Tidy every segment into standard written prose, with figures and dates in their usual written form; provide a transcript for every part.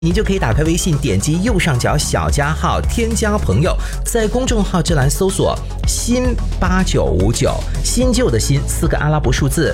您就可以打开微信，点击右上角小加号，添加朋友，在公众号这栏搜索新8959，新旧的新4个阿拉伯数字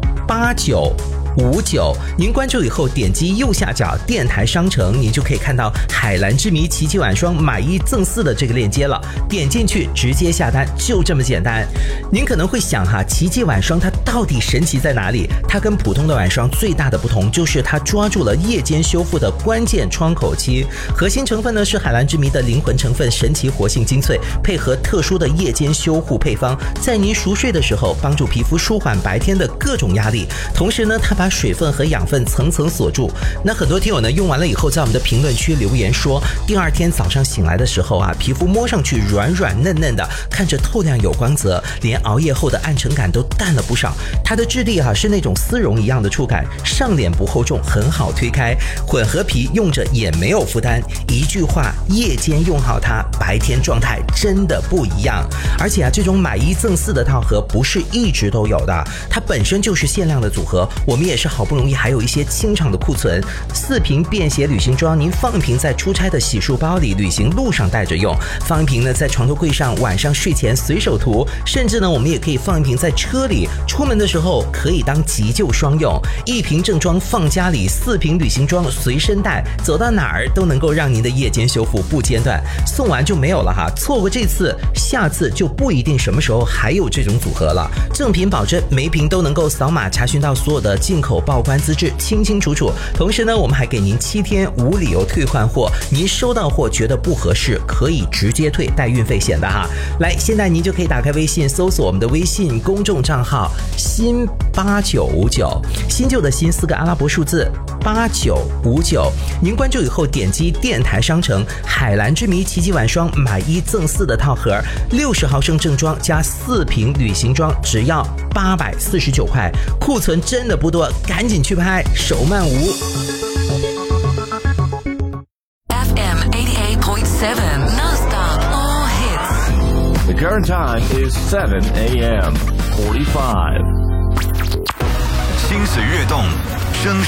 8959，您关注以后点击右下角电台商城，您就可以看到海蓝之谜奇迹晚霜买1赠4的这个链接了，点进去直接下单，就这么简单。您可能会想奇迹晚霜它到底神奇在哪里？它跟普通的晚霜最大的不同就是它抓住了夜间修复的关键窗口期，核心成分呢是海蓝之谜的灵魂成分神奇活性精粹，配合特殊的夜间修护配方，在您熟睡的时候帮助皮肤舒缓白天的各种压力，同时呢它把水分和养分层层锁住。那很多听友呢用完了以后在我们的评论区留言说，第二天早上醒来的时候皮肤摸上去软软嫩嫩的，看着透亮有光泽，连熬夜后的暗沉感都淡了不少。它的质地是那种丝绒一样的触感，上脸不厚重，很好推开，混合皮用着也没有负担。一句话，夜间用好它，白天状态真的不一样。而且这种买1赠4的套盒不是一直都有的，它本身就是限量的组合，我们也是好不容易还有一些清场的库存。4瓶便携旅行装，您放一瓶在出差的洗漱包里，旅行路上带着用；放一瓶呢在床头柜上，晚上睡前随手涂；甚至呢我们也可以放一瓶在车里，出门的时候可以当急救双用。1瓶正装放家里，4瓶旅行装随身带，走到哪儿都能够让您的夜间修复不间断。送完就没有了错过这次，下次就不一定什么时候还有这种组合了。正品保证，每瓶都能够扫码查询到所有的进口报关资质，清清楚楚。同时呢我们还给您7天无理由退换货，您收到货觉得不合适可以直接退，带运费险的来，现在您就可以打开微信搜索我们的微信公众账号新8959，新旧的新4个阿拉伯数字8959，您关注以后点击电台商城海蓝之谜奇迹晚霜买1赠4的套盒，60毫升正装加4瓶旅行装，只要849块，库存真的不多，赶紧去拍，手慢无。 FM 88.7 non-stop all hits. The current time is 7 a.m. 45. 心随跃动，